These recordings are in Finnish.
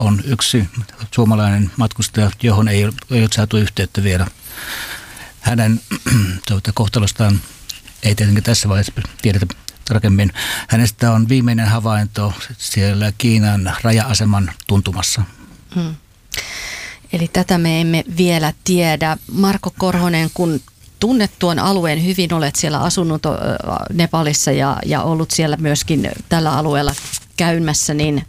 on yksi suomalainen matkustaja, johon ei ole saatu yhteyttä vielä. Hänen kohtalostaan ei tietenkin tässä vaiheessa tiedetä tarkemmin. Hänestä on viimeinen havainto siellä Kiinan raja-aseman tuntumassa. Eli tätä me emme vielä tiedä. Marko Korhonen, kun tunnet tuon alueen hyvin, olet siellä asunut Nepalissa ja ollut siellä myöskin tällä alueella käymässä, niin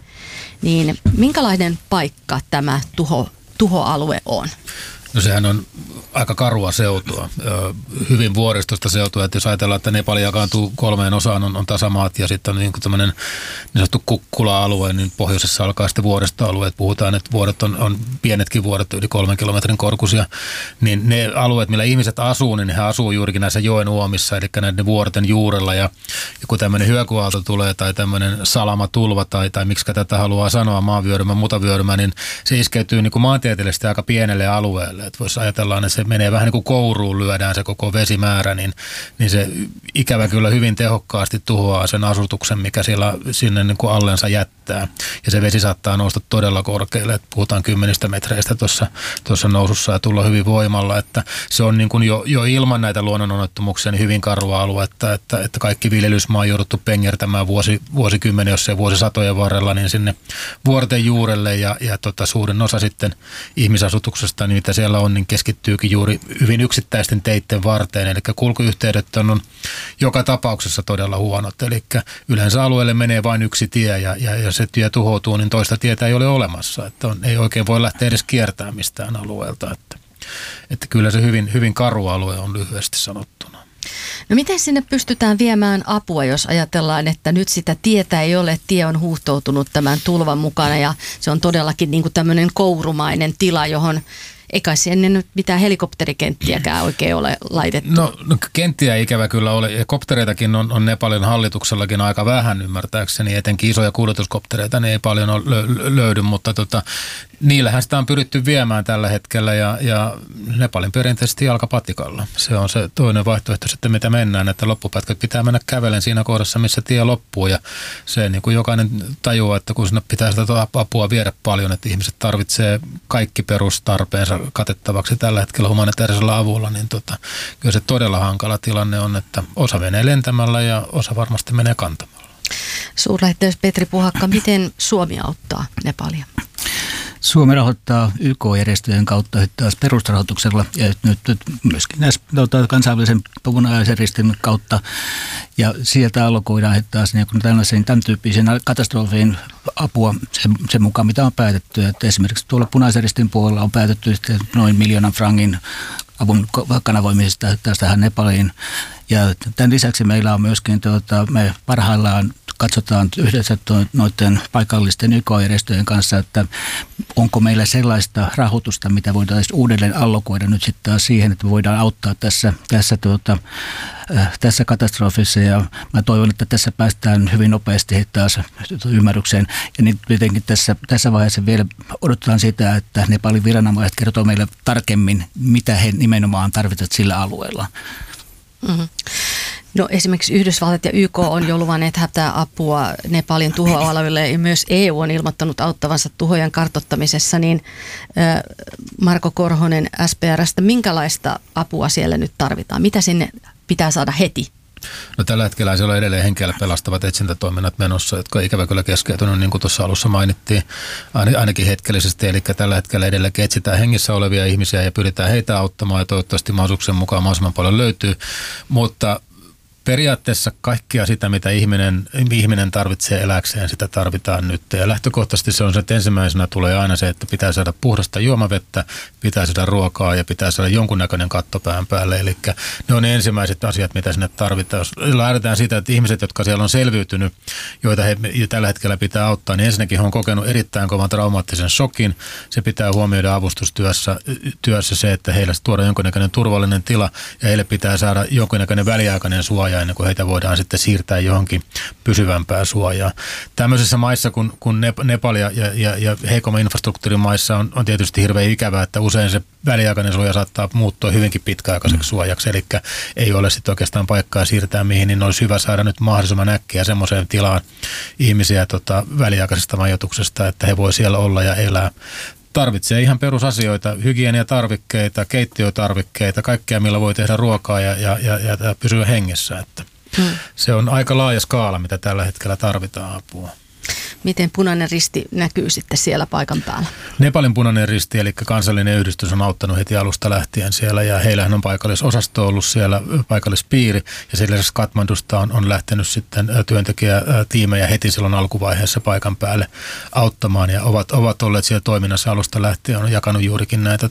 minkälainen paikka tämä tuhoalue on? No sehän on aika karua seutua, hyvin vuoristosta seutua, että jos ajatellaan, että Nepali jakaantuu 3 osaan, on tasamaat ja sitten on niin kuin tämmöinen niin sanottu kukkula-alue, niin pohjoisessa alkaa sitten vuoristoalueet. Puhutaan, että vuoret on pienetkin vuoret, yli 3 kilometrin korkuisia, niin ne alueet, millä ihmiset asuu, niin he asuu juurikin näissä joen uomissa, eli näiden vuorten juurella ja kun tämmöinen hyökyaalto tulee tai tämmöinen salamatulva tai miksi tätä haluaa sanoa, maanvyörymä, mutavyörymä, niin se iskeytyy niin kuin maantieteellisesti aika pienelle alueelle. Että voisi ajatella, että se menee vähän niin kuin kouruun lyödään se koko vesimäärä, niin se ikävä kyllä hyvin tehokkaasti tuhoaa sen asutuksen, mikä siellä sinne niin kuin allensa jättää. Ja se vesi saattaa nousta todella korkealle, että puhutaan 10 metreistä tuossa nousussa ja tulla hyvin voimalla. Että se on niin kuin jo ilman näitä luonnononnettomuuksia niin hyvin karua aluetta, että kaikki viljelysmaa on jouduttu pengertämään vuosikymmenen, jos ei vuosisatojen varrella, niin sinne vuorten juurelle ja suurin osa sitten ihmisasutuksesta, niin mitä siellä on, niin keskittyykin juuri hyvin yksittäisten teitten varteen. Eli kulkuyhteydet on joka tapauksessa todella huonot. Eli yleensä alueelle menee vain yksi tie ja se tie tuhoutuu, niin toista tietä ei ole olemassa. Että ei oikein voi lähteä edes kiertämään mistään alueelta. Että kyllä se hyvin, hyvin karu alue on lyhyesti sanottuna. No miten sinne pystytään viemään apua, jos ajatellaan, että nyt sitä tietä ei ole, tie on huuhtoutunut tämän tulvan mukana ja se on todellakin niin kuin tämmöinen kourumainen tila, johon eikä se ennen mitään helikopterikenttiäkään oikein ole laitettu. No kenttiä ei ikävä kyllä ole. Ja koptereitakin on Nepalin hallituksellakin aika vähän ymmärtääkseni. Etenkin isoja kuljetuskoptereita niin ei paljon löydy, mutta niillähän sitä on pyritty viemään tällä hetkellä ja Nepalin perinteisesti jalkapatikalla. Se on se toinen vaihtoehto sitten, mitä mennään, että loppupätkät pitää mennä kävelen siinä kohdassa, missä tie loppuu. Ja se niin kuin jokainen tajuaa, että kun sinne pitää sitä apua viedä paljon, että ihmiset tarvitsee kaikki perustarpeensa katettavaksi tällä hetkellä humanitaarisella avulla, niin kyllä se todella hankala tilanne on, että osa menee lentämällä ja osa varmasti menee kantamalla. Suurlähettiläs Petri Puhakka, miten Suomi auttaa Nepalia? Suomi rahoittaa YK-järjestöjen kautta taas perusrahoituksella ja nyt myöskin näissä kansainvälisen punaisen ristin kautta. Ja sieltä allokoidaan taas niin tämän tyyppisen katastrofin apua sen mukaan, mitä on päätetty. Että esimerkiksi tuolla punaisen ristin puolella on päätetty noin 1 miljoonan frangin avun kanavoimisesta tähän Nepaliin. Ja tämän lisäksi meillä on myöskin, me parhaillaan katsotaan yhdessä noiden paikallisten YK-järjestöjen kanssa, että onko meillä sellaista rahoitusta, mitä voidaan uudelleen allokoida nyt sitten taas siihen, että me voidaan auttaa tässä katastrofissa. Ja mä toivon, että tässä päästään hyvin nopeasti taas ymmärrykseen. Ja niin tietenkin tässä vaiheessa vielä odotetaan sitä, että Nepalin viranomaiset kertoo meille tarkemmin, mitä he nimenomaan tarvitsevat sillä alueella. Mm-hmm. No esimerkiksi Yhdysvallat ja YK on jo luvanneet hätäapua Nepalin tuhoalueille ja myös EU on ilmoittanut auttavansa tuhojen kartoittamisessa, niin Marko Korhonen SPR:stä, minkälaista apua siellä nyt tarvitaan? Mitä sinne pitää saada heti? No tällä hetkellä siellä on edelleen henkeällä pelastavat etsintätoiminnat menossa, jotka ikävä kyllä keskeytynyt, niin kuin tuossa alussa mainittiin, ainakin hetkellisesti. Eli tällä hetkellä edelleen etsitään hengissä olevia ihmisiä ja pyritään heitä auttamaan ja toivottavasti mahdollisuuksien mukaan mahdollisimman paljon löytyy, mutta periaatteessa kaikkia sitä, mitä ihminen tarvitsee eläkseen, sitä tarvitaan nyt. Ja lähtökohtaisesti se on se, että ensimmäisenä tulee aina se, että pitää saada puhdasta juomavettä, pitää saada ruokaa ja pitää saada jonkunnäköinen katto pään päälle. Eli ne on ne ensimmäiset asiat, mitä sinne tarvitaan. Jos lähdetään siitä, että ihmiset, jotka siellä on selviytynyt, joita he tällä hetkellä pitää auttaa, niin ensinnäkin he on kokenut erittäin kovan traumaattisen shokin. Se pitää huomioida avustustyössä se, että heille tuodaan jonkunnäköinen turvallinen tila ja heille pitää saada jonkunnäköinen väliaikainen suoja suojaa ennen kuin heitä voidaan sitten siirtää johonkin pysyvämpään suojaan. Tämmöisissä maissa kuin Nepal ja heikomman infrastruktuurin maissa on tietysti hirveän ikävää, että usein se väliaikainen suoja saattaa muuttua hyvinkin pitkäaikaiseksi suojaksi, eli ei ole sitten oikeastaan paikkaa siirtää mihin, niin olisi hyvä saada nyt mahdollisimman äkkiä semmoiseen tilaan ihmisiä väliaikaisesta majoituksesta, että he voi siellä olla ja elää. Tarvitsee ihan perusasioita, hygieniatarvikkeita, keittiötarvikkeita, kaikkea millä voi tehdä ruokaa ja pysyä hengessä. Että se on aika laaja skaala, mitä tällä hetkellä tarvitaan apua. Miten Punainen Risti näkyy sitten siellä paikan päällä? Nepalin Punainen Risti, eli kansallinen yhdistys, on auttanut heti alusta lähtien siellä, ja heillähän on paikallisosasto ollut siellä, paikallispiiri, ja sen lisäksi Kathmandusta on lähtenyt sitten työntekijätiimejä heti silloin alkuvaiheessa paikan päälle auttamaan, ja ovat olleet siellä toiminnassa alusta lähtien, on jakanut juurikin näitä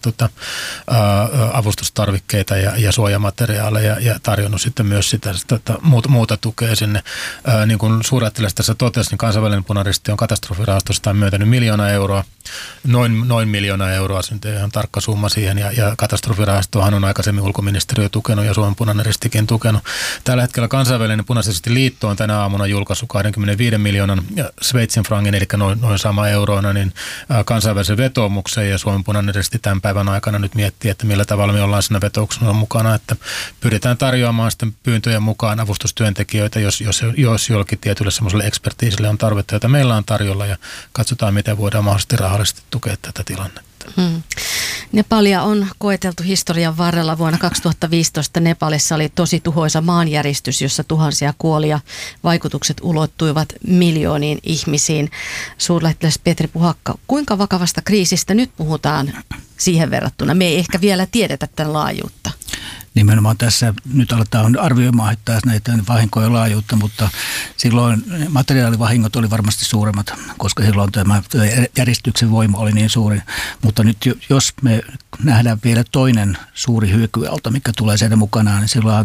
avustustarvikkeita ja suojamateriaaleja, ja tarjonnut sitten myös sitä muuta tukea sinne. Niin kuin suurlähettiläs tässä totesi, niin kansainvälinen Punainen Risti on katastrofirahastosta myöntänyt 1 miljoonaa euroa, noin 1 miljoonaa euroa, se on ihan tarkka summa siihen, ja katastrofirahastohan on aikaisemmin ulkoministeriö tukenut ja Suomen Punainen Ristikin tukenut. Tällä hetkellä kansainvälinen Punaisen Ristin liitto on tänä aamuna julkaissut 25 miljoonan Sveitsin frangin, eli noin sama euroina, niin kansainvälisen vetoomuksen, ja Suomen Punainen Risti tämän päivän aikana nyt miettii, että millä tavalla me ollaan siinä vetouksena mukana, että pyritään tarjoamaan sitten pyyntöjen mukaan avustustyöntekijöitä, jos jollakin tietylle semmoiselle ekspertiisille on tarvetta, jota meillä on tarjolla, ja katsotaan, miten voidaan mahdollisesti rahallisesti tukea tätä tilannetta. Nepalia on koeteltu historian varrella. Vuonna 2015 Nepalissa oli tosi tuhoisa maanjäristys, jossa tuhansia kuoli ja vaikutukset ulottuivat miljooniin ihmisiin. Suurlähettiläs Petri Puhakka, kuinka vakavasta kriisistä nyt puhutaan siihen verrattuna? Me ei ehkä vielä tiedetä tämän laajuutta. Nimenomaan tässä nyt aletaan arvioimaan näitä vahinkojen laajuutta, mutta silloin materiaalivahingot oli varmasti suuremmat, koska silloin tämä järistyksen voima oli niin suuri. Mutta nyt jos me nähdään vielä toinen suuri hyökyaalto, mikä tulee sieltä mukanaan, niin silloin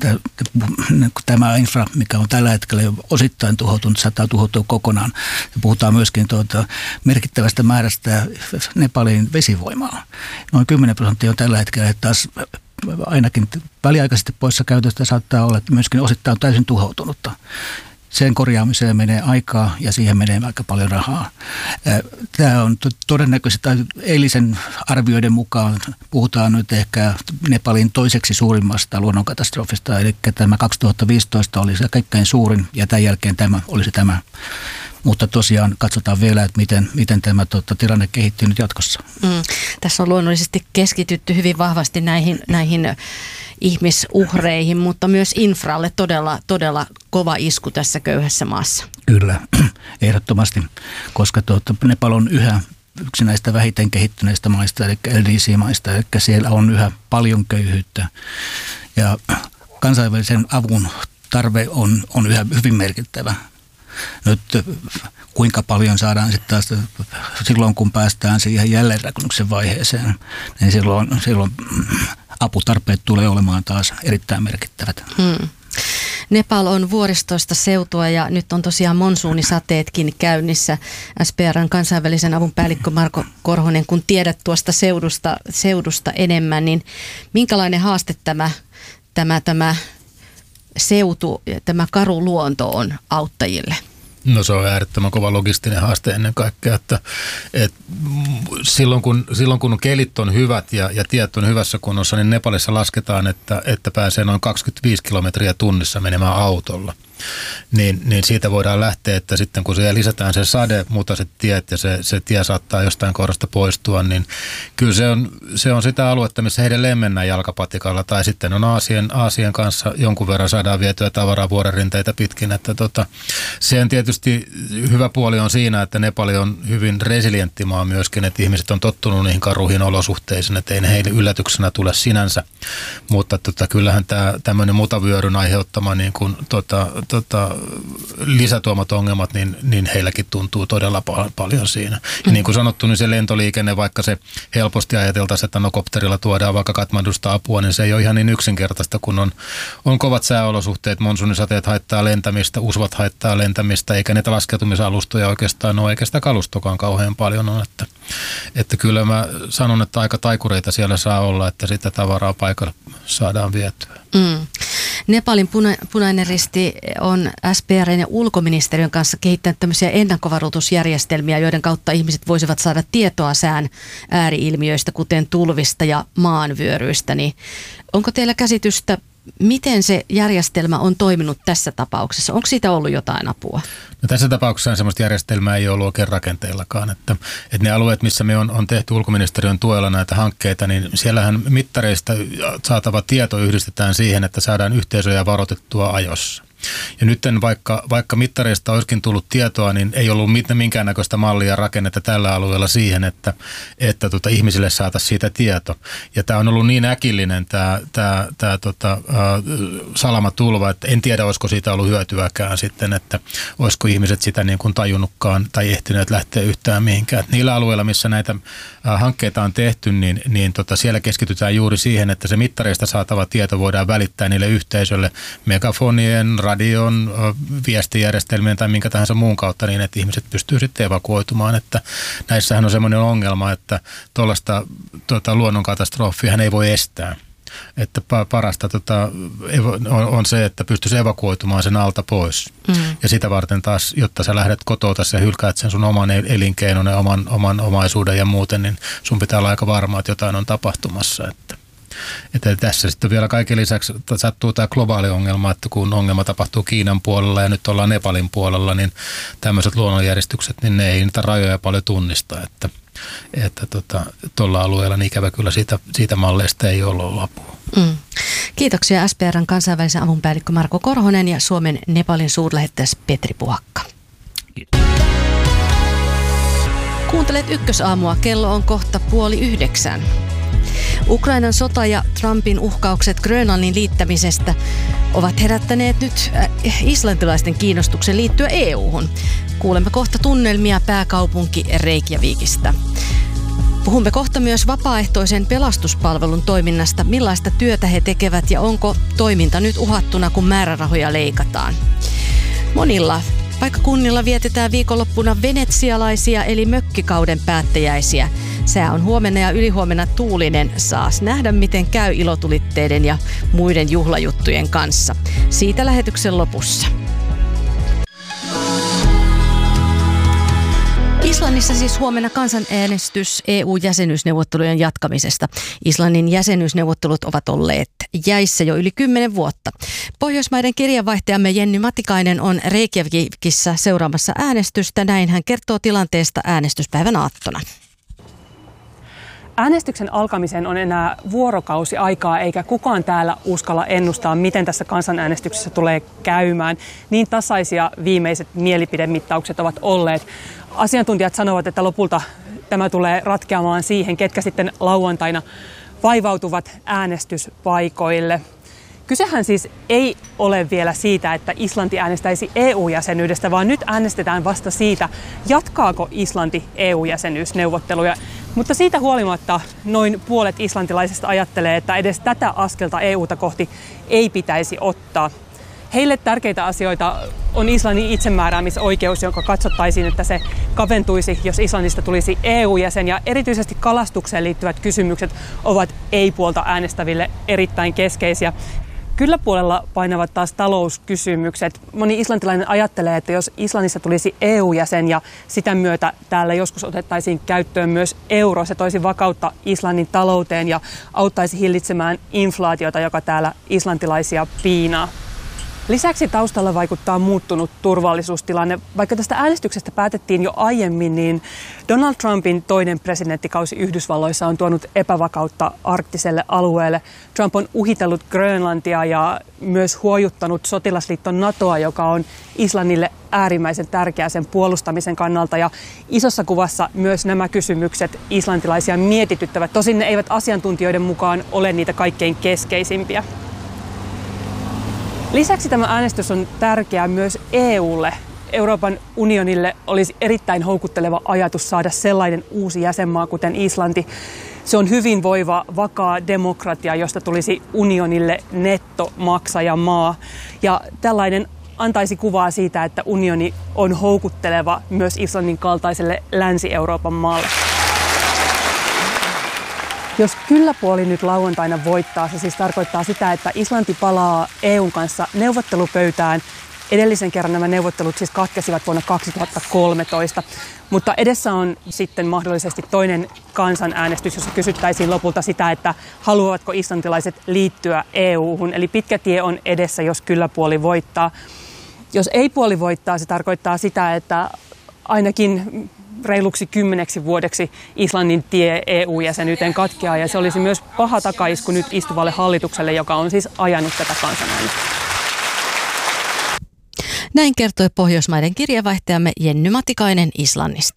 tämä infra, mikä on tällä hetkellä jo osittain tuhoutunut, saattaa tuhoutua kokonaan. Ja puhutaan myöskin merkittävästä määrästä Nepalin vesivoimaa. Noin 10% on tällä hetkellä, että taas ainakin väliaikaisesti poissa käytöstä saattaa olla, että myöskin osittain täysin tuhoutunutta. Sen korjaamiseen menee aikaa ja siihen menee aika paljon rahaa. Tämä on todennäköisesti, eilisen arvioiden mukaan puhutaan nyt ehkä Nepalin toiseksi suurimmasta luonnonkatastrofista, eli tämä 2015 oli se kaikkein suurin ja tämän jälkeen tämä olisi tämä. Mutta tosiaan katsotaan vielä, että miten tämä tilanne kehittyy nyt jatkossa. Tässä on luonnollisesti keskitytty hyvin vahvasti näihin ihmisuhreihin, mutta myös infralle todella kova isku tässä köyhässä maassa. Kyllä, ehdottomasti, koska Nepal on yhä yksi näistä vähiten kehittyneistä maista, eli LDC-maista, eli siellä on yhä paljon köyhyyttä. Ja kansainvälisen avun tarve on yhä hyvin merkittävä. Nyt kuinka paljon saadaan sitten taas silloin, kun päästään siihen jälleenrakennuksen vaiheeseen, niin silloin aputarpeet tulee olemaan taas erittäin merkittävät. Nepal on vuoristoista seutua ja nyt on tosiaan monsuunisateetkin käynnissä. SPR:n kansainvälisen avun päällikkö Marko Korhonen, kun tiedät tuosta seudusta enemmän, niin minkälainen haaste tämä seutu, tämä karu luonto on auttajille? No se on äärettömän kova logistinen haaste ennen kaikkea, että silloin kun kelit on hyvät ja tiet on hyvässä kunnossa, niin Nepalissa lasketaan, että pääsee noin 25 kilometriä tunnissa menemään autolla. Niin siitä voidaan lähteä, että sitten kun se lisätään se sade, mutaiset tiet ja se tie saattaa jostain kohdasta poistua, niin kyllä se on sitä aluetta, missä he edelleen mennään jalkapatikalla, tai sitten on Aasian kanssa jonkun verran saadaan vietyä tavaraa vuorenrinteitä pitkin, että se on tietysti hyvä puoli on siinä, että Nepal on hyvin resilientti maa myöskin, että ihmiset on tottunut niihin karuihin olosuhteisiin, että ei ne heille yllätyksenä tule sinänsä, mutta kyllähän tämä tämmöinen mutavyöryn aiheuttama niin kuin lisätuomat ongelmat, niin heilläkin tuntuu todella paljon siinä. Ja niin kuin sanottu, niin se lentoliikenne, vaikka se helposti ajateltaisiin, että kopterilla tuodaan vaikka Kathmandusta apua, niin se ei ole ihan niin yksinkertaista, kun on kovat sääolosuhteet, monsuunisateet haittaa lentämistä, usvat haittaa lentämistä, eikä niitä laskeutumisalustoja oikeastaan ole, eikä sitä kalustokaan kauhean paljon on. Että kyllä mä sanon, että aika taikureita siellä saa olla, että sitä tavaraa paikalle saadaan vietyä. Nepalin punainen risti on SPR:n ja ulkoministeriön kanssa kehittänyt tämmöisiä ennakkovaroitusjärjestelmiä, joiden kautta ihmiset voisivat saada tietoa sään ääriilmiöistä, kuten tulvista ja maanvyöryistä. Niin onko teillä käsitystä, miten se järjestelmä on toiminut tässä tapauksessa? Onko siitä ollut jotain apua? No tässä tapauksessa sellaista järjestelmää ei ollut oikein rakenteillakaan. Että ne alueet, missä me on tehty ulkoministeriön tuella näitä hankkeita, niin siellähän mittareista saatava tieto yhdistetään siihen, että saadaan yhteisöjä varoitettua ajossa. Ja nyt vaikka mittareista olisikin tullut tietoa, niin ei ollut minkäännäköistä mallia rakennetta tällä alueella siihen, että ihmisille saataisiin siitä tieto. Ja tämä on ollut niin äkillinen tämä salamatulva, että en tiedä, olisiko siitä ollut hyötyäkään sitten, että olisiko ihmiset sitä niin kuin tajunnutkaan tai ehtineet lähteä yhtään mihinkään. Että niillä alueilla, missä näitä hankkeita on tehty, niin siellä keskitytään juuri siihen, että se mittareista saatava tieto voidaan välittää niille yhteisölle megafonien, radion, viestijärjestelmien tai minkä tahansa muun kautta niin, että ihmiset pystyy sitten evakuoitumaan. Että näissähän on semmoinen ongelma, että tuollaista luonnonkatastrofia ei voi estää. Että parasta on se, että pystyisi evakuoitumaan sen alta pois. Ja sitä varten taas, jotta sä lähdet kotoa ja hylkäät sen sun oman elinkeinon ja oman omaisuuden ja muuten, niin sun pitää olla aika varma, että jotain on tapahtumassa. Että tässä sitten vielä kaiken lisäksi sattuu tämä globaali ongelma, että kun ongelma tapahtuu Kiinan puolella ja nyt ollaan Nepalin puolella, niin tämmöiset luonnonjärjestykset, niin ne ei niitä rajoja paljon tunnista, että tuolla alueella niin ikävä kyllä siitä malleista ei ollut apua. Kiitoksia SPR:n kansainvälisen avun päällikkö Marko Korhonen ja Suomen Nepalin suurlähettiläs Petri Puhakka. Kiitos. Kuuntelet Ykkösaamua, kello on kohta 8:30. Ukrainan sota ja Trumpin uhkaukset Grönlannin liittämisestä ovat herättäneet nyt islantilaisten kiinnostuksen liittyä EU-hun. Kuulemme kohta tunnelmia pääkaupunki Reykjavikista. Puhumme kohta myös vapaaehtoisen pelastuspalvelun toiminnasta, millaista työtä he tekevät ja onko toiminta nyt uhattuna, kun määrärahoja leikataan. Monilla paikkakunnilla vietetään viikonloppuna venetsialaisia eli mökkikauden päättäjäisiä. Sää on huomenna ja ylihuomenna tuulinen. Saas nähdä, miten käy ilotulitteiden ja muiden juhlajuttujen kanssa. Siitä lähetyksen lopussa. Islannissa siis huomenna kansanäänestys EU-jäsenyysneuvottelujen jatkamisesta. Islannin jäsenyysneuvottelut ovat olleet jäissä jo yli 10 vuotta. Pohjoismaiden kirjanvaihtajamme Jenny Matikainen on Reykjavikissa seuraamassa äänestystä. Näin hän kertoo tilanteesta äänestyspäivän aattona. Äänestyksen alkamiseen on enää vuorokausi aikaa, eikä kukaan täällä uskalla ennustaa, miten tässä kansanäänestyksessä tulee käymään. Niin tasaisia viimeiset mielipidemittaukset ovat olleet. Asiantuntijat sanovat, että lopulta tämä tulee ratkeamaan siihen, ketkä sitten lauantaina vaivautuvat äänestyspaikoille. Kysehän siis ei ole vielä siitä, että Islanti äänestäisi EU-jäsenyydestä, vaan nyt äänestetään vasta siitä, jatkaako Islanti EU-jäsenyysneuvotteluja. Mutta siitä huolimatta noin puolet islantilaisista ajattelee, että edes tätä askelta EUta kohti ei pitäisi ottaa. Heille tärkeitä asioita on Islannin itsemääräämisoikeus, jonka katsottaisiin, että se kaventuisi, jos Islannista tulisi EU-jäsen. Ja erityisesti kalastukseen liittyvät kysymykset ovat ei-puolta äänestäville erittäin keskeisiä. Kyllä puolella painavat taas talouskysymykset. Moni islantilainen ajattelee, että jos Islannissa tulisi EU-jäsen ja sitä myötä täällä joskus otettaisiin käyttöön myös euro, se toisi vakautta Islannin talouteen ja auttaisi hillitsemään inflaatiota, joka täällä islantilaisia piinaa. Lisäksi taustalla vaikuttaa muuttunut turvallisuustilanne. Vaikka tästä äänestyksestä päätettiin jo aiemmin, niin Donald Trumpin toinen presidenttikausi Yhdysvalloissa on tuonut epävakautta arktiselle alueelle. Trump on uhitellut Grönlantia ja myös huojuttanut sotilasliitto NATOa, joka on Islannille äärimmäisen tärkeää sen puolustamisen kannalta. Ja isossa kuvassa myös nämä kysymykset islantilaisia mietityttävät. Tosin ne eivät asiantuntijoiden mukaan ole niitä kaikkein keskeisimpiä. Lisäksi tämä äänestys on tärkeä myös EUlle. Euroopan unionille olisi erittäin houkutteleva ajatus saada sellainen uusi jäsenmaa kuten Islanti. Se on hyvinvoiva, vakaa demokratia, josta tulisi unionille nettomaksajamaa. Ja tällainen antaisi kuvaa siitä, että unioni on houkutteleva myös Islannin kaltaiselle Länsi-Euroopan maalle. Jos kyllä-puoli nyt lauantaina voittaa, se siis tarkoittaa sitä, että Islanti palaa EUn kanssa neuvottelupöytään. Edellisen kerran nämä neuvottelut siis katkesivat vuonna 2013, mutta edessä on sitten mahdollisesti toinen kansanäänestys, jossa kysyttäisiin lopulta sitä, että haluavatko islantilaiset liittyä EU:hun. Eli pitkä tie on edessä, jos kyllä-puoli voittaa. Jos ei-puoli voittaa, se tarkoittaa sitä, että ainakin reiluksi 10 vuodeksi Islannin tie EU-jäsenyyteen katkeaa, ja se olisi myös paha takaisku nyt istuvalle hallitukselle, joka on siis ajanut tätä kansanäänestystä. Näin kertoi Pohjoismaiden kirjeenvaihtajamme Jenny Matikainen Islannista.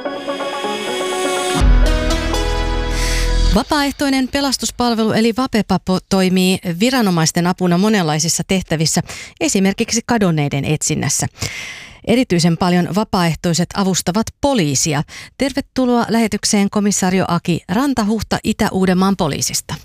Vapaaehtoinen pelastuspalvelu eli Vapepa toimii viranomaisten apuna monenlaisissa tehtävissä, esimerkiksi kadonneiden etsinnässä. Erityisen paljon vapaaehtoiset avustavat poliisia. Tervetuloa lähetykseen komisario Aki Rantahuhta Itä-Uudenmaan poliisista.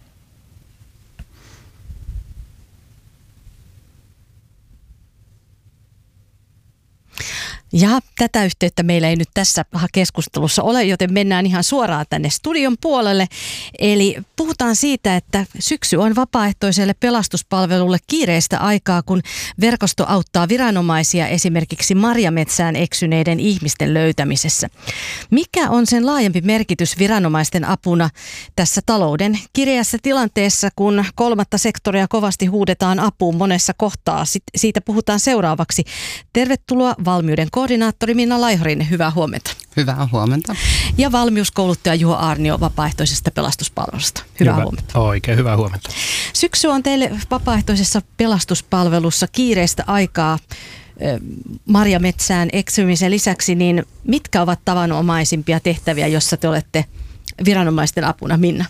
Ja tätä yhteyttä meillä ei nyt tässä keskustelussa ole, joten mennään ihan suoraan tänne studion puolelle. Eli puhutaan siitä, että syksy on vapaaehtoiselle pelastuspalvelulle kiireistä aikaa, kun verkosto auttaa viranomaisia esimerkiksi marjametsään eksyneiden ihmisten löytämisessä. Mikä on sen laajempi merkitys viranomaisten apuna tässä talouden kireässä tilanteessa, kun kolmatta sektoria kovasti huudetaan apuun monessa kohtaa? Siitä puhutaan seuraavaksi. Tervetuloa valmiuden koordinaattori Minna Laihorin, hyvää huomenta. Hyvää huomenta. Ja valmiuskouluttaja Juho Aarnio vapaaehtoisesta pelastuspalvelusta. Hyvää huomenta. Oikein hyvää huomenta. Syksy on teille vapaaehtoisessa pelastuspalvelussa kiireistä aikaa marjametsään eksymisen lisäksi, niin mitkä ovat tavanomaisimpia tehtäviä, jossa te olette viranomaisten apuna, Minna?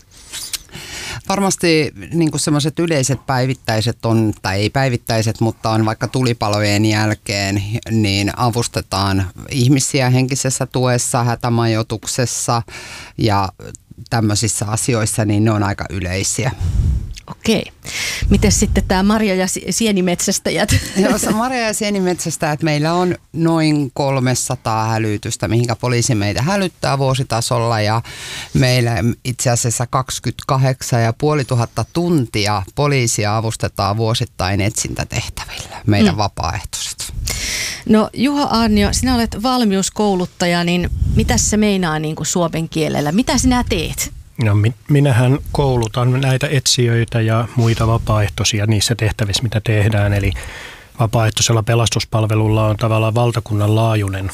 Varmasti niin kuin sellaiset yleiset päivittäiset on, tai ei päivittäiset, mutta on vaikka tulipalojen jälkeen, niin avustetaan ihmisiä henkisessä tuessa, hätämajoituksessa ja tämmöisissä asioissa, niin ne on aika yleisiä. Okei. Miten sitten tämä marja- ja sienimetsästäjät? Marja- ja sienimetsästäjät meillä on noin 300 hälytystä, mihinkä poliisi meitä hälyttää vuositasolla, ja meillä itse asiassa 28,500 tuntia poliisia avustetaan vuosittain etsintätehtävillä, meidän vapaaehtoiset. No Juho Aarnio, sinä olet valmiuskouluttaja, niin mitä se meinaa niin kuin suomen kielellä? Mitä sinä teet? No, minähän koulutan näitä etsijöitä ja muita vapaaehtoisia niissä tehtävissä, mitä tehdään. Eli vapaaehtoisella pelastuspalvelulla on tavallaan valtakunnan laajuinen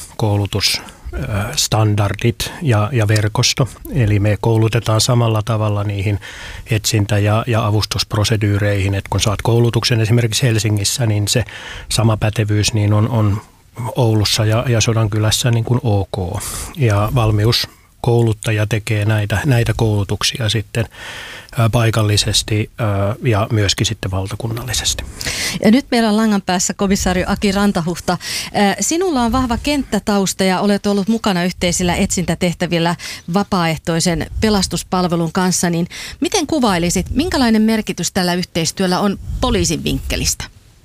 koulutusstandardit ja verkosto. Eli me koulutetaan samalla tavalla niihin etsintä- ja avustusproseduureihin. Et kun saat koulutuksen esimerkiksi Helsingissä, niin se sama pätevyys niin on Oulussa ja Sodankylässä niin kuin OK. Ja valmiuskouluttaja tekee näitä koulutuksia sitten paikallisesti ja myöskin sitten valtakunnallisesti. Ja nyt meillä on langan päässä komisario Aki Rantahuhta. Sinulla on vahva kenttätausta ja olet ollut mukana yhteisillä etsintätehtävillä vapaaehtoisen pelastuspalvelun kanssa. Niin miten kuvailisit, minkälainen merkitys tällä yhteistyöllä on poliisin vinkkelistä?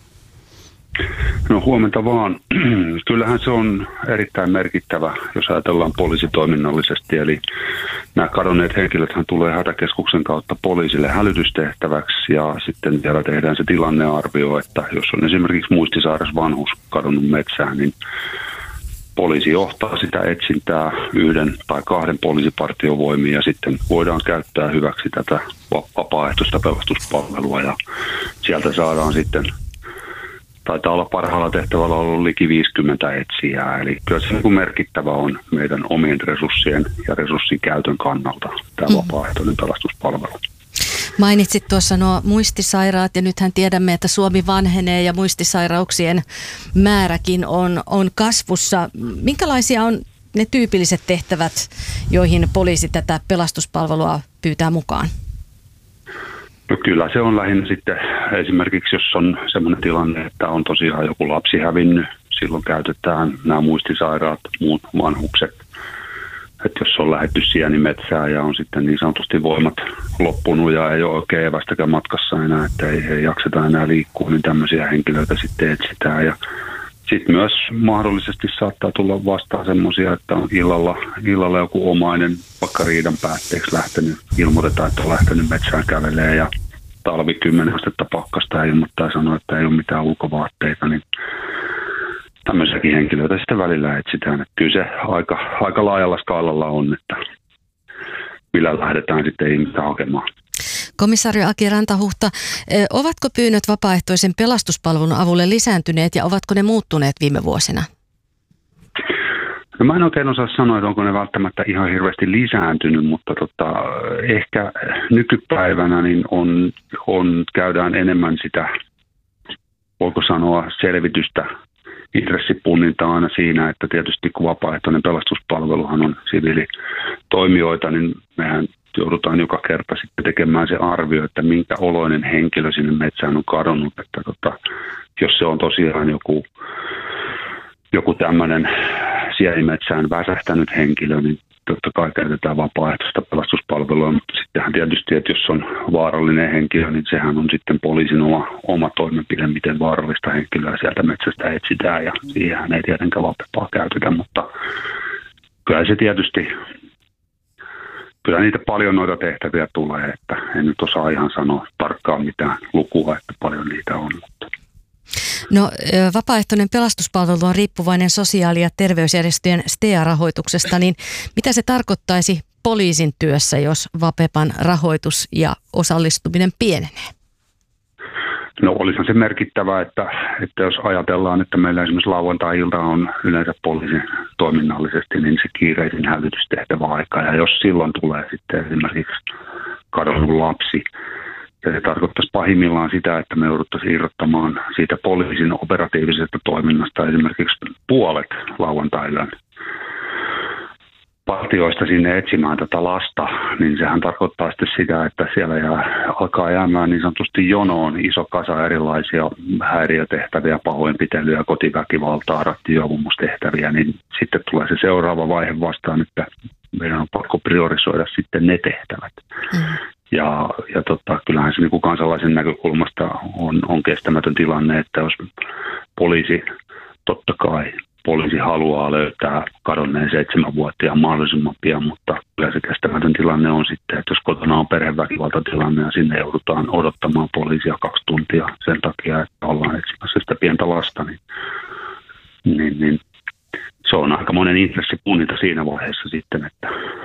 No huomenta vaan. Kyllähän se on erittäin merkittävä, jos ajatellaan poliisitoiminnallisesti. Eli nämä kadonneet henkilöthän tulee hätäkeskuksen kautta poliisille hälytystehtäväksi ja sitten vielä tehdään se tilannearvio, että jos on esimerkiksi muistisairas vanhus kadonnut metsään, niin poliisi johtaa sitä etsintää 1 tai 2 poliisipartiovoimia ja sitten voidaan käyttää hyväksi tätä vapaaehtoista pelastuspalvelua ja sieltä saadaan sitten. Taitaa olla parhaalla tehtävällä ollut liki 50 etsijää, eli kyllä se merkittävä on meidän omien resurssien ja resurssin käytön kannalta tämä vapaaehtoinen pelastuspalvelu. Mainitsit tuossa nuo muistisairaat ja nythän tiedämme, että Suomi vanhenee ja muistisairauksien määräkin on kasvussa. Minkälaisia on ne tyypilliset tehtävät, joihin poliisi tätä pelastuspalvelua pyytää mukaan? No kyllä se on lähinnä sitten esimerkiksi, jos on sellainen tilanne, että on tosiaan joku lapsi hävinnyt, silloin käytetään nämä muistisairaat, muut vanhukset. Että jos on lähdetty sienimetsään ja on sitten niin sanotusti voimat loppunut ja ei ole oikein evästäkään matkassa enää, että ei jakseta enää liikkua, niin tämmöisiä henkilöitä sitten etsitään. Ja sitten myös mahdollisesti saattaa tulla vastaan semmoisia, että on illalla joku omainen vaikka riidan päätteeksi lähtenyt, ilmoitetaan, että on lähtenyt metsään kävelemään ja talvi 10 astetta pakkasta ja ilmoittaa ja sanoo, että ei ole mitään ulkovaatteita, niin tämmöisiäkin henkilöitä sitten välillä etsitään. Että kyllä se aika laajalla skaalalla on, että millä lähdetään sitten ihmistä hakemaan. Komisario Aki Rantahuhta, ovatko pyynnöt vapaaehtoisen pelastuspalvelun avulle lisääntyneet ja ovatko ne muuttuneet viime vuosina? No mä en oikein osaa sanoa, että onko ne välttämättä ihan hirveästi lisääntynyt, mutta ehkä nykypäivänä niin käydään enemmän sitä, voiko sanoa, selvitystä, intressipunnintaa aina siinä, että tietysti kun vapaaehtoinen pelastuspalveluhan on siviilitoimijoita, niin mehän joudutaan joka kerta sitten tekemään se arvio, että minkä oloinen henkilö sinne metsään on kadonnut, että jos se on tosiaan joku tämmöinen sienimetsään väsähtänyt henkilö, niin totta kai käytetään vapaaehtoista pelastuspalvelua, mutta sittenhän tietysti, että jos on vaarallinen henkilö, niin sehän on sitten poliisin oma toimenpide, miten vaarallista henkilöä sieltä metsästä etsitään, ja siihen ei tietenkään vapepaa käytetä, mutta kyllä se tietysti, kyllä niitä paljon noita tehtäviä tulee, että en nyt osaa ihan sanoa tarkkaan mitään lukua, että paljon niitä on, mutta No, vapaaehtoinen pelastuspalvelu on riippuvainen sosiaali- ja terveysjärjestöjen STEA-rahoituksesta, niin mitä se tarkoittaisi poliisin työssä, jos Vapepan rahoitus ja osallistuminen pienenee? No olisihan se merkittävää, että jos ajatellaan, että meillä esimerkiksi lauantai-ilta on yleensä poliisin toiminnallisesti, niin se kiireisin hälytystehtävä aika. Ja jos silloin tulee sitten esimerkiksi kadonnut lapsi, ja se tarkoittaisi pahimmillaan sitä, että me jouduttaisiin irrottamaan siitä poliisin operatiivisesta toiminnasta esimerkiksi puolet lauantai-illan partioista sinne etsimään tätä lasta, niin sehän tarkoittaa sitten sitä, että siellä alkaa jäämään niin sanotusti jonoon iso kasa erilaisia häiriötehtäviä, pahoinpitelyä, kotiväkivaltaa, rattijuopumustehtäviä, niin sitten tulee se seuraava vaihe vastaan, että meidän on pakko priorisoida sitten ne tehtävät. Ja kyllähän se niin kuin kansalaisen näkökulmasta on kestämätön tilanne, että jos poliisi haluaa löytää kadonneen 7-vuotiaan mahdollisimman pian, mutta kyllä se kestämätön tilanne on sitten, että jos kotona on perheväkivaltatilanne ja sinne joudutaan odottamaan poliisia 2 tuntia sen takia, että ollaan etsimässä sitä pientä lasta, niin se on aikamoinen intressipunninta siinä vaiheessa sitten, että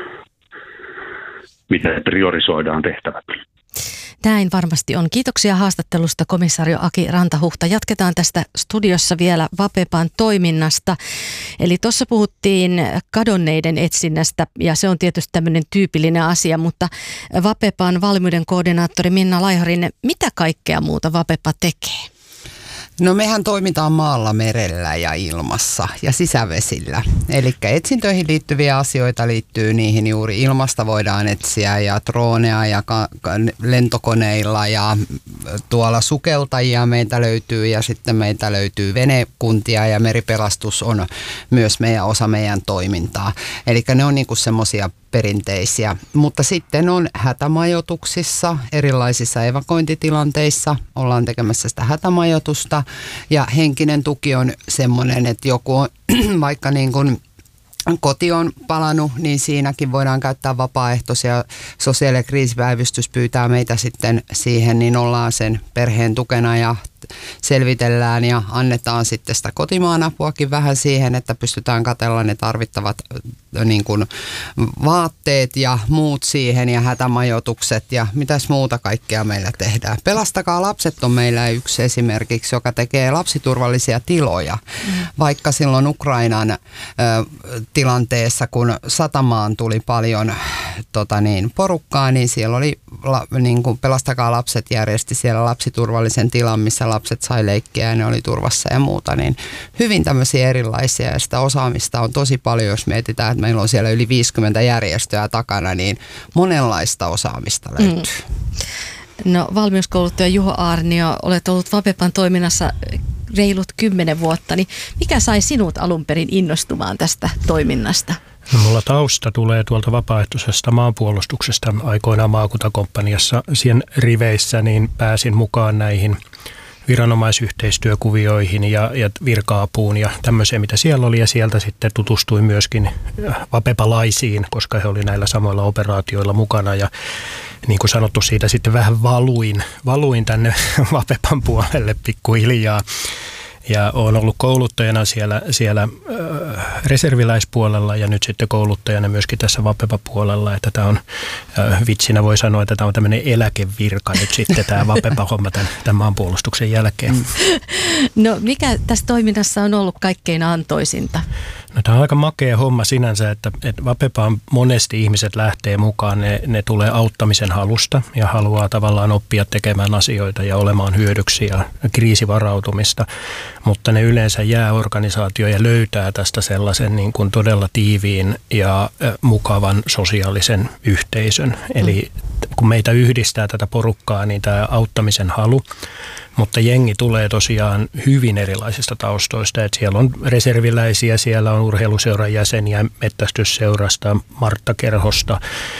miten priorisoidaan tehtävät. Näin varmasti on. Kiitoksia haastattelusta, komisario Aki Rantahuhta. Jatketaan tästä studiossa vielä Vapepan toiminnasta. Eli tuossa puhuttiin kadonneiden etsinnästä ja se on tietysti tämmöinen tyypillinen asia, mutta Vapepan valmiuden koordinaattori Minna Laiharinen, mitä kaikkea muuta Vapepa tekee? No mehän toimitaan maalla, merellä ja ilmassa ja sisävesillä. Eli etsintöihin liittyviä asioita liittyy niihin juuri ilmasta voidaan etsiä ja droonea ja lentokoneilla ja tuolla sukeltajia meitä löytyy ja sitten meitä löytyy venekuntia ja meripelastus on myös osa meidän toimintaa. Eli ne on niinku semmoisia perinteisiä, mutta sitten on hätämajoituksissa, erilaisissa evakuointitilanteissa, ollaan tekemässä sitä hätämajoitusta ja henkinen tuki on semmoinen, että joku on vaikka niin kuin koti on palannut, niin siinäkin voidaan käyttää vapaaehtoisia. Sosiaali- ja kriisipäivystys pyytää meitä sitten siihen, niin ollaan sen perheen tukena ja selvitellään ja annetaan sitten sitä kotimaan apuakin vähän siihen, että pystytään katsella ne tarvittavat niin kuin vaatteet ja muut siihen ja hätämajoitukset ja mitäs muuta kaikkea meillä tehdään. Pelastakaa lapset on meillä yksi esimerkiksi, joka tekee lapsiturvallisia tiloja. Vaikka silloin Ukrainan tilanteessa, kun satamaan tuli paljon porukkaa, niin siellä oli niin kuin Pelastakaa lapset järjesti siellä lapsiturvallisen tilan, missä lapset sai leikkiä ja ne oli turvassa ja muuta, niin hyvin tämmöisiä erilaisia ja sitä osaamista on tosi paljon, jos mietitään, että meillä on siellä yli 50 järjestöä takana, niin monenlaista osaamista löytyy. No valmiuskouluttaja Juho Aarnio, olet ollut Vapepan toiminnassa reilut 10 vuotta, niin mikä sai sinut alun perin innostumaan tästä toiminnasta? No, mulla tausta tulee tuolta vapaaehtoisesta maanpuolustuksesta aikoinaan maakuntakomppaniassa. Siihen riveissä niin pääsin mukaan näihin viranomaisyhteistyökuvioihin ja virka-apuun ja tämmöiseen, mitä siellä oli. Ja sieltä sitten tutustuin myöskin vapepalaisiin, koska he oli näillä samoilla operaatioilla mukana. Ja niin kuin sanottu, siitä sitten vähän valuin tänne Vapepan puolelle pikkuhiljaa. Ja olen ollut kouluttajana siellä reserviläispuolella ja nyt sitten kouluttajana myöskin tässä Vapepa-puolella. Että tämä on, vitsinä voi sanoa, että tämä on tämmöinen eläkevirka nyt sitten tämä Vapepa-homma tämän maanpuolustuksen jälkeen. No mikä tässä toiminnassa on ollut kaikkein antoisinta? No, tämä on aika makea homma sinänsä, että Vapepaan monesti ihmiset lähtee mukaan, ne tulee auttamisen halusta ja haluaa tavallaan oppia tekemään asioita ja olemaan hyödyksi ja kriisivarautumista, mutta ne yleensä jää organisaatioon ja löytää tästä sellaisen niin kuin todella tiiviin ja mukavan sosiaalisen yhteisön. Eli kun meitä yhdistää tätä porukkaa, niin tämä auttamisen halu, mutta jengi tulee tosiaan hyvin erilaisista taustoista. Että siellä on reserviläisiä, siellä on urheiluseuran jäseniä, metsästysseurasta, Martta-kerhosta,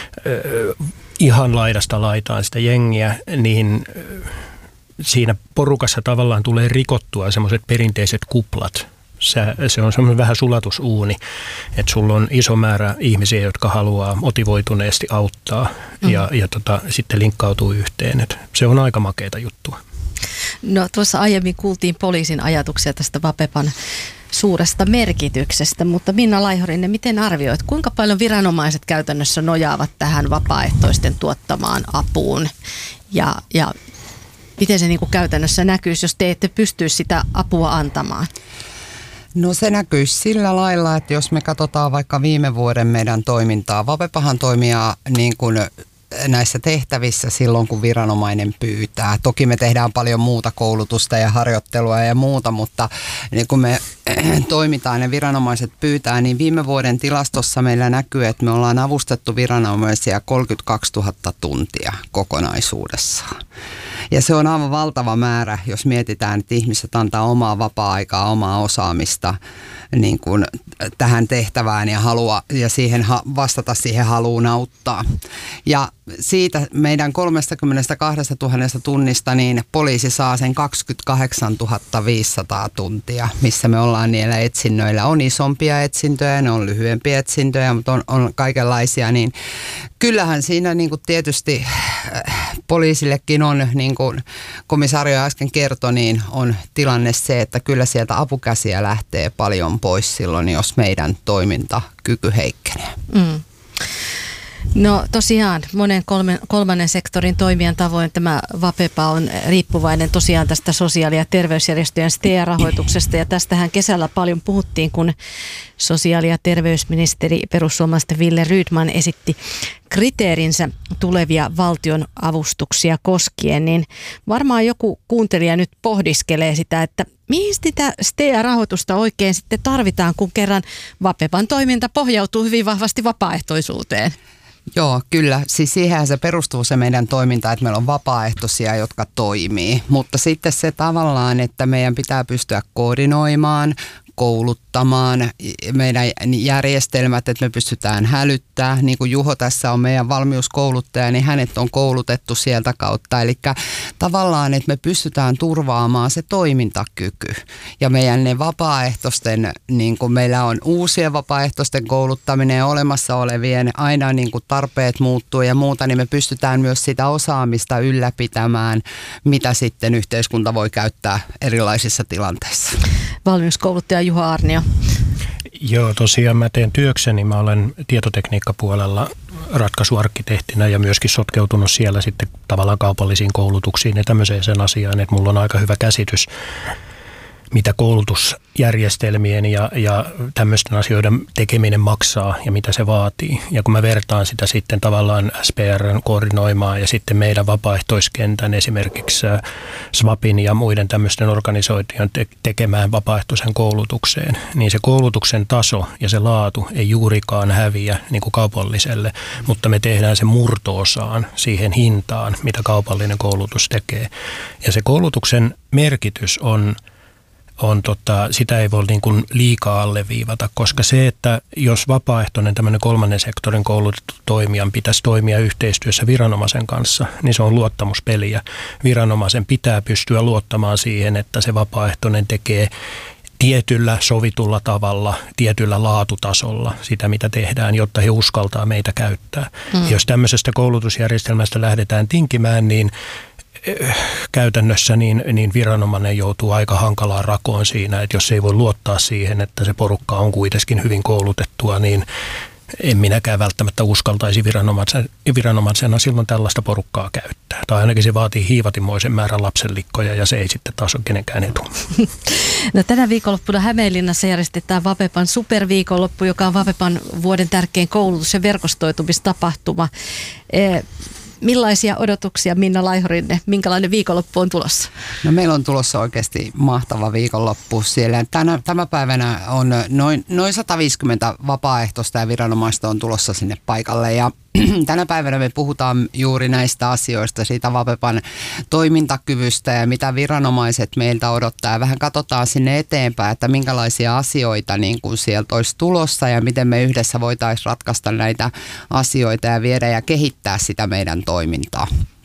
ihan laidasta laitaan sitä jengiä, niin siinä porukassa tavallaan tulee rikottua semmoiset perinteiset kuplat. Se on semmoinen vähän sulatusuuni, että sulla on iso määrä ihmisiä, jotka haluaa motivoituneesti auttaa ja sitten linkkautuu yhteen. Et se on aika makeata juttua. No tuossa aiemmin kuultiin poliisin ajatuksia tästä Vapepan suuresta merkityksestä, mutta Minna Laihorinen, miten arvioit, kuinka paljon viranomaiset käytännössä nojaavat tähän vapaaehtoisten tuottamaan apuun ja miten se niin kuin käytännössä näkyisi, jos te ette pysty sitä apua antamaan? No se näkyy sillä lailla, että jos me katsotaan vaikka viime vuoden meidän toimintaa, Vapepahan toimia niin kuin näissä tehtävissä silloin, kun viranomainen pyytää. Toki me tehdään paljon muuta koulutusta ja harjoittelua ja muuta, mutta kun me toimitaan ja viranomaiset pyytää, niin viime vuoden tilastossa meillä näkyy, että me ollaan avustettu viranomaisia 32 000 tuntia kokonaisuudessaan. Ja se on aivan valtava määrä, jos mietitään, että ihmiset antaa omaa vapaa-aikaa, omaa osaamista niin kuin tähän tehtävään ja siihen vastata siihen haluun auttaa. Ja siitä meidän 32 000 tunnista niin poliisi saa sen 28 500 tuntia, missä me ollaan niillä etsinnöillä. On isompia etsintöjä, ne on lyhyempiä etsintöjä, mutta on kaikenlaisia. Niin kyllähän siinä niin kuin tietysti poliisillekin on, niin kuin komisario äsken kertoi, niin on tilanne se, että kyllä sieltä apukäsiä lähtee paljon pois silloin, jos meidän toimintakyky heikkenee. No tosiaan monen kolmannen sektorin toimijan tavoin tämä Vapepa on riippuvainen tosiaan tästä sosiaali- ja terveysjärjestöjen STEA-rahoituksesta ja tästähän kesällä paljon puhuttiin, kun sosiaali- ja terveysministeri perussuomalaisten Wille Rydman esitti kriteerinsä tulevia valtion avustuksia koskien, niin varmaan joku kuuntelija nyt pohdiskelee sitä, että mihin sitä STEA-rahoitusta oikein sitten tarvitaan, kun kerran Vapepan toiminta pohjautuu hyvin vahvasti vapaaehtoisuuteen. Joo, kyllä. Siis siihenhän se perustuu se meidän toiminta, että meillä on vapaaehtoisia, jotka toimii. Mutta sitten se tavallaan, että meidän pitää pystyä koordinoimaan, kouluttamaan meidän järjestelmät, että me pystytään hälyttää. Niin kuin Juho tässä on meidän valmiuskouluttaja, niin hänet on koulutettu sieltä kautta. Eli tavallaan, että me pystytään turvaamaan se toimintakyky. Ja meidän ne vapaaehtoisten, niin kuin meillä on uusien vapaaehtoisten kouluttaminen ja olemassa olevien, aina niin kuin tarpeet muuttuu ja muuta, niin me pystytään myös sitä osaamista ylläpitämään, mitä sitten yhteiskunta voi käyttää erilaisissa tilanteissa. Valmiuskouluttaja Juho Aarnio. Joo, tosiaan mä teen työkseni. Mä olen tietotekniikkapuolella ratkaisuarkkitehtinä ja myöskin sotkeutunut siellä sitten tavallaan kaupallisiin koulutuksiin ja tämmöiseen sen asiaan, että mulla on aika hyvä käsitys, mitä koulutusjärjestelmien ja tämmöisten asioiden tekeminen maksaa ja mitä se vaatii. Ja kun mä vertaan sitä sitten tavallaan SPR:n koordinoimaan ja sitten meidän vapaaehtoiskentän esimerkiksi SWAPin ja muiden tämmöisten organisaation tekemään vapaaehtoisen koulutukseen, niin se koulutuksen taso ja se laatu ei juurikaan häviä niin kuin kaupalliselle, mutta me tehdään se murto-osaan siihen hintaan, mitä kaupallinen koulutus tekee. Ja se koulutuksen merkitys on sitä ei voi niin kuin liikaa alleviivata, koska se, että jos vapaaehtoinen tämmöinen kolmannen sektorin koulutettu toimijan pitäisi toimia yhteistyössä viranomaisen kanssa, niin se on luottamuspeliä. Viranomaisen pitää pystyä luottamaan siihen, että se vapaaehtoinen tekee tietyllä sovitulla tavalla, tietyllä laatutasolla sitä, mitä tehdään, jotta he uskaltaa meitä käyttää. Jos tämmöisestä koulutusjärjestelmästä lähdetään tinkimään, niin käytännössä niin viranomainen joutuu aika hankalaan rakoon siinä, että jos ei voi luottaa siihen, että se porukka on kuitenkin hyvin koulutettua, niin en minäkään välttämättä uskaltaisi viranomaisena silloin tällaista porukkaa käyttää. Tai ainakin se vaatii hiivatimoisen määrän lapsenlikkoja ja se ei sitten taas ole kenenkään etu. No, tänä viikonloppuna Hämeenlinnassa järjestetään Vapepan superviikonloppu, joka on Vapepan vuoden tärkein koulutus- ja verkostoitumistapahtuma. Millaisia odotuksia, Minna Laihorinne, minkälainen viikonloppu on tulossa? No, meillä on tulossa oikeasti mahtava viikonloppu siellä. Tänä päivänä on noin 150 vapaaehtoista ja viranomaista on tulossa sinne paikalle ja tänä päivänä me puhutaan juuri näistä asioista, siitä Vapepan toimintakyvystä ja mitä viranomaiset meiltä odottaa. Ja vähän katsotaan sinne eteenpäin, että minkälaisia asioita niin kuin sieltä olisi tulossa ja miten me yhdessä voitaisiin ratkaista näitä asioita ja viedä ja kehittää sitä meidän toimintaa.